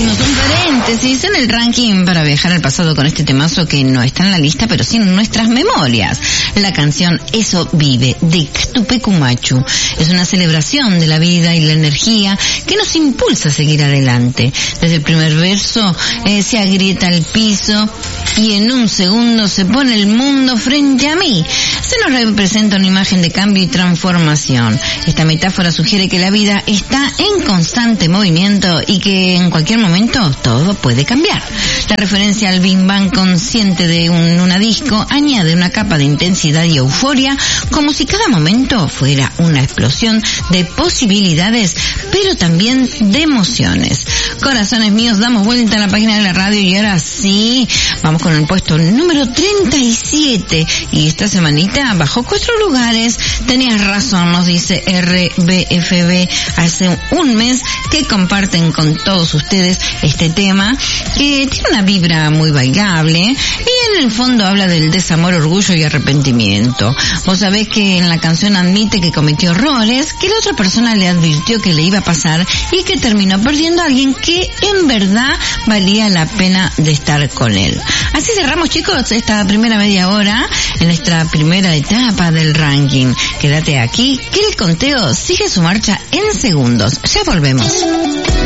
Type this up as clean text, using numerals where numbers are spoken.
Hicimos un paréntesis en el ranking para viajar al pasado con este temazo que no está en la lista, pero sí en nuestras memorias. La canción Eso Vive, de Tupac Amaru. Es una celebración de la vida y la energía que nos impulsa a seguir adelante. Desde el primer verso se agrieta el piso y en un segundo se pone el mundo frente a mí. Se nos representa una imagen de cambio y transformación. Esta metáfora sugiere que la vida está en constante movimiento y que en cualquier momento todo puede cambiar. La referencia al Big Bang consciente de una disco añade una capa de intensidad y euforia, como si cada momento fuera una explosión de posibilidades, pero también de emociones. Corazones míos, damos vuelta a la página de la radio y ahora sí, vamos con el puesto número 37. Y esta semanita bajó 4 lugares. Tenías razón, nos dice RBFB hace un mes que comparten con todos ustedes este tema que tiene una vibra muy bailable y en el fondo habla del desamor, orgullo y arrepentimiento. Vos sabés que en la canción admite que cometió errores, que la otra persona le advirtió que le iba a pasar y que terminó perdiendo a alguien que en verdad valía la pena de estar con él. Así cerramos, chicos, esta primera media hora en nuestra primera etapa del ranking. Quédate aquí que el conteo sigue su marcha en segundos. Ya volvemos.